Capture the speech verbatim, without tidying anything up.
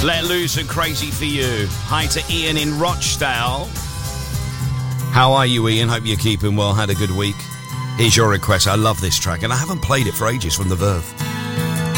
Let Loose and Crazy for You. Hi to Ian in Rochdale. How are you, Ian? Hope you're keeping well. Had a good week. Here's your request. I love this track, and I haven't played it for ages from The Verve.